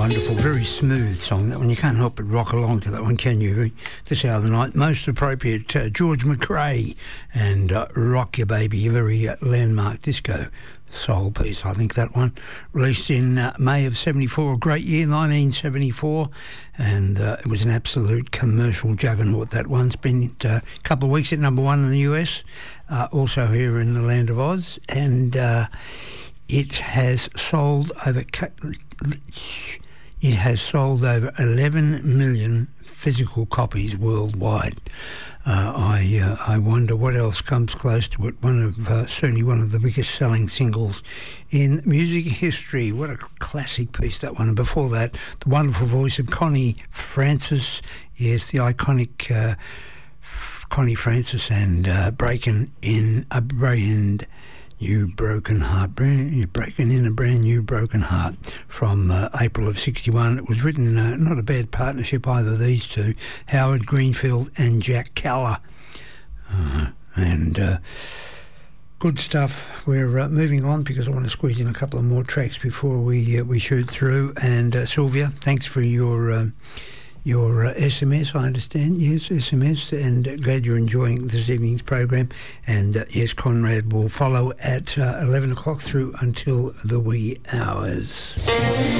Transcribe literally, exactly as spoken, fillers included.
Wonderful, very smooth song, that one. You can't help but rock along to that one, can you? This hour of the night, most appropriate, uh, George McRae and uh, Rock Your Baby, a very uh, landmark disco soul piece, I think, that one. Released in uh, May of seventy-four, a great year, nineteen seventy-four, and uh, it was an absolute commercial juggernaut, that one. It's been uh, a couple of weeks at number one in the U S, uh, also here in the land of Oz, and uh, it has sold over... It has sold over eleven million physical copies worldwide. Uh, I uh, I wonder what else comes close to it. One of uh, certainly one of the biggest selling singles in music history. What a classic piece, that one. And before that, the wonderful voice of Connie Francis. Yes, the iconic uh, Connie Francis, and uh, Breaking in a Brand New Broken Heart. Brand, you're breaking in a brand new broken heart, from uh, April of sixty-one. It was written, uh, not a bad partnership either, these two, Howard Greenfield and Jack Keller. Uh, and uh, good stuff. We're uh, moving on, because I want to squeeze in a couple of more tracks before we uh, we shoot through. And uh, Sylvia, thanks for your... Uh, Your uh, S M S, I understand. Yes, S M S, and uh, glad you're enjoying this evening's program. And uh, yes, Conrad will follow at uh, eleven o'clock through until the wee hours.